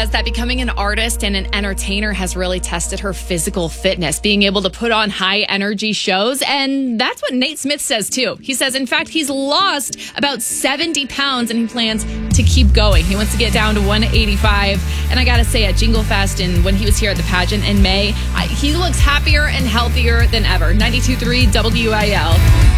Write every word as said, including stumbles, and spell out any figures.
says that becoming an artist and an entertainer has really tested her physical fitness, being able to put on high energy shows. And that's what Nate Smith says, too. He says, in fact, he's lost about seventy pounds and he plans to keep going. He wants to get down to one eighty-five. And I got to say, at Jingle Fest and when he was here at the pageant in May, I, he looks happier and healthier than ever. ninety-two point three W I L.